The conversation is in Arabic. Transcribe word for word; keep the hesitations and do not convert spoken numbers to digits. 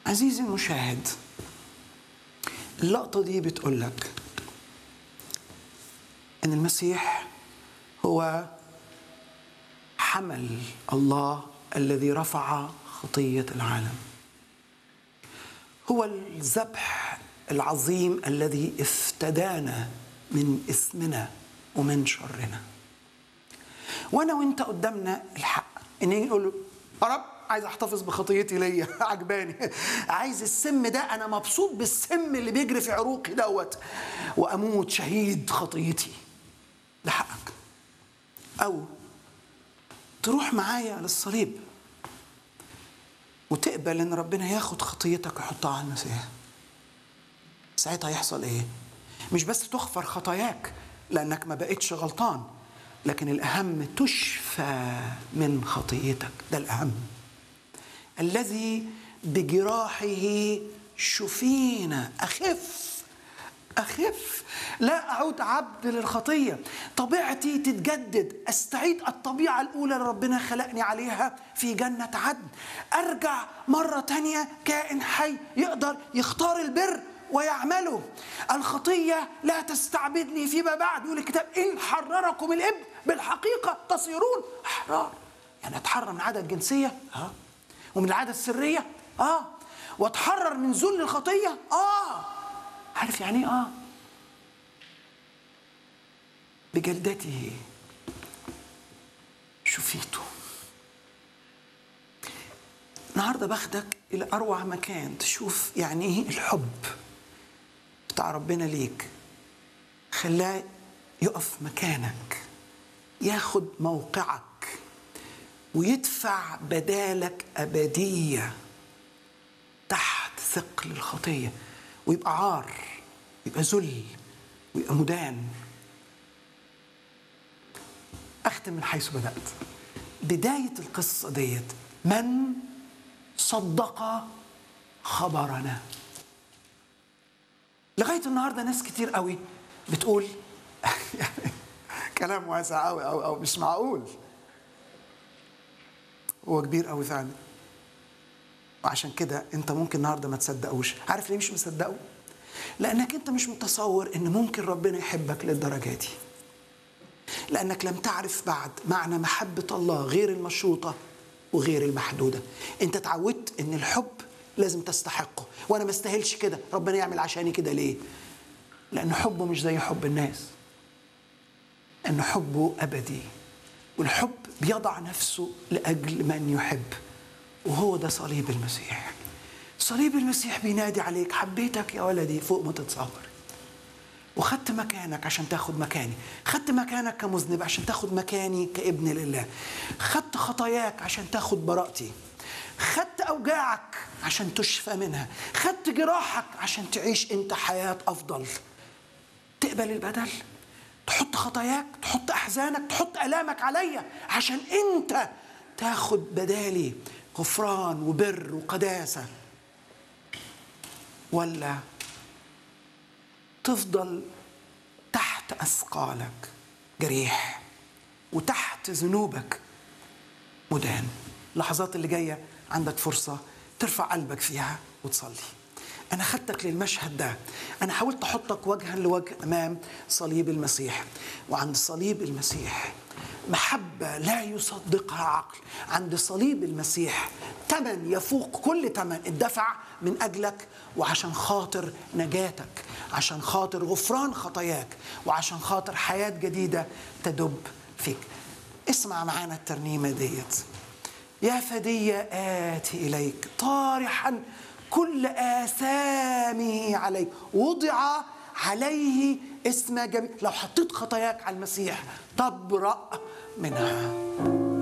عزيزي المشاهد، اللقطة دي بتقول لك إن المسيح هو حمل الله الذي رفع خطية العالم، هو الذبح العظيم الذي افتدانا من إثمنا ومن شرنا. وأنا وإنت قدامنا الحق إن يقول له يا رب عايز احتفظ بخطيتي ليا، عجباني، عايز السم ده، انا مبسوط بالسم اللي بيجري في عروقي دوت، واموت شهيد خطيتي. ده حقك. او تروح معايا للصليب وتقبل ان ربنا ياخد خطيتك ويحطها على المسيح. ساعتها يحصل ايه؟ مش بس تغفر خطاياك لانك ما بقتش غلطان، لكن الاهم تشفى من خطيتك. ده الاهم. الذي بجراحه شفينا. أخف أخف، لا أعود عبد للخطية، طبيعتي تتجدد، أستعيد الطبيعة الأولى اللي ربنا خلقني عليها في جنة عدن، أرجع مرة تانية كائن حي يقدر يختار البر ويعمله. الخطية لا تستعبدني فيما بعد. يقول الكتاب إن حرركم الإبن بالحقيقة تصيرون أحرار. يعني أتحرر من عادة الجنسية ها، ومن العادة السرية آه، واتحرر من ذل الخطية آه. عارف يعني آه؟ بجلدته شفيته. النهاردة باخدك إلى أروع مكان تشوف يعني إيه الحب بتاع ربنا ليك. خلاه يقف مكانك، ياخد موقعك، ويدفع بدالك أبدية تحت ثقل الخطية، ويبقى عار، ويبقى ذل، ويبقى مدان. أختم من حيث بدأت. بداية القصة ديت من صدق خبرنا. لغاية النهاردة ناس كتير قوي بتقول كلام واسع قوي أو, أو مش معقول. هو كبير قوي فعلا، وعشان كده انت ممكن النهارده ما تصدقوش. عارف ليه مش مصدقه؟ لانك انت مش متصور ان ممكن ربنا يحبك للدرجه دي، لانك لم تعرف بعد معنى محبه الله غير المشروطه وغير المحدوده. انت اتعودت ان الحب لازم تستحقه، وانا ما استاهلش كده، ربنا يعمل عشاني كده ليه؟ لان حبه مش زي حب الناس، ان حبه ابدي، والحب بيضع نفسه لأجل من يحب، وهو ده صليب المسيح. صليب المسيح بينادي عليك: حبيتك يا ولدي فوق ما تتصور، وخدت مكانك عشان تاخد مكاني، خدت مكانك كمذنب عشان تاخد مكاني كابن لله، خدت خطاياك عشان تاخد براءتي، خدت أوجاعك عشان تشفى منها، خدت جراحك عشان تعيش انت حياة أفضل. تقبل البدل؟ تحط خطاياك، تحط أحزانك، تحط ألامك عليا عشان أنت تاخد بدالي غفران وبر وقداسة، ولا تفضل تحت أثقالك جريح وتحت ذنوبك مدان؟ اللحظات اللي جاية عندك فرصة ترفع قلبك فيها وتصلي. أنا خدتك للمشهد ده، أنا حاولت أحطك وجها لوجه أمام صليب المسيح، وعند صليب المسيح محبة لا يصدقها عقل. عند صليب المسيح ثمن يفوق كل ثمن الدفع من أجلك، وعشان خاطر نجاتك، عشان خاطر غفران خطاياك، وعشان خاطر حياة جديدة تدب فيك. اسمع معانا الترنيمة ديت: يا فدي آتي إليك طارحا كل آثامه عليه، وضع عليه اسم جميع. لو حطيت خطاياك على المسيح تبرأ منها.